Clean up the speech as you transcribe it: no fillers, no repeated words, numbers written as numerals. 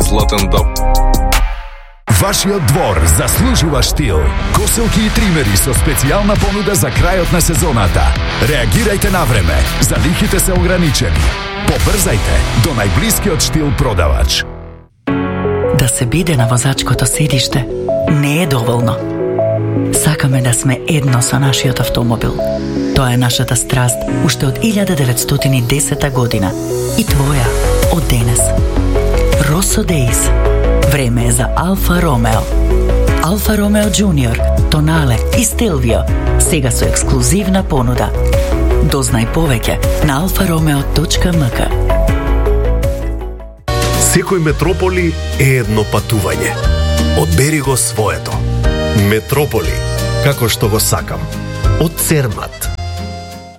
Златен Доб. Вашиот двор заслужува штил. Коселки и тримери со специјална понуда за крајот на сезоната. Реагирајте на време. Залихите се ограничени. Побрзајте до најблискиот штил продавач. Да се биде на возачкото седиште не е доволно. Сакаме да сме едно со нашиот автомобил. Тоа е нашата страст уште од 1910 година и твоја од денес. Росо Дейс. Време е за Алфа Ромео. Алфа Ромео Джуниор, Тонале и Стелвио сега со ексклузивна понуда. Дознај повеќе на alfaromeo.mk. Секој Метрополи е едно патување. Одбери го своето. Метрополи, како што го сакам. Од Цермат.